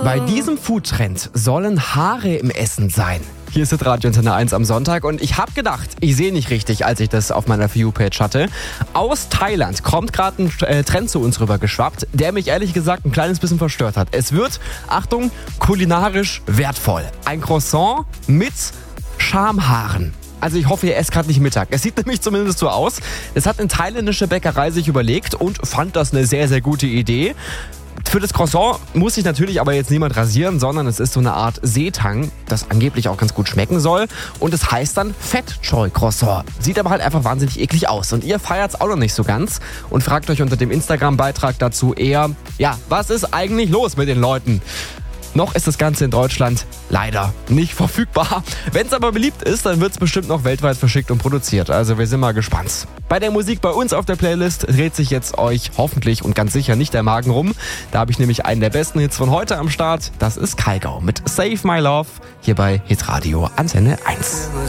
Bei diesem Foodtrend sollen Haare im Essen sein. Hier ist Radio Antenne 1 am Sonntag und ich habe gedacht, ich sehe nicht richtig, als ich das auf meiner For You-Page hatte. Aus Thailand kommt gerade ein Trend zu uns rüber geschwappt, der mich ehrlich gesagt ein kleines bisschen verstört hat. Es wird, Achtung, kulinarisch wertvoll. Ein Croissant mit Schamhaaren. Also ich hoffe, ihr esst gerade nicht Mittag. Es sieht nämlich zumindest so aus. Das hat eine thailändische Bäckerei sich überlegt und fand das eine sehr, sehr gute Idee. Für das Croissant muss sich natürlich aber jetzt niemand rasieren, sondern es ist so eine Art Seetang, das angeblich auch ganz gut schmecken soll. Und es heißt dann Fat Choy Croissant. Sieht aber halt einfach wahnsinnig eklig aus. Und ihr feiert es auch noch nicht so ganz und fragt euch unter dem Instagram-Beitrag dazu eher, ja, was ist eigentlich los mit den Leuten? Noch ist das Ganze in Deutschland leider nicht verfügbar. Wenn es aber beliebt ist, dann wird es bestimmt noch weltweit verschickt und produziert. Also wir sind mal gespannt. Bei der Musik bei uns auf der Playlist dreht sich jetzt euch hoffentlich und ganz sicher nicht der Magen rum. Da habe ich nämlich einen der besten Hits von heute am Start. Das ist Kygo mit Save My Love hier bei Hitradio Antenne 1.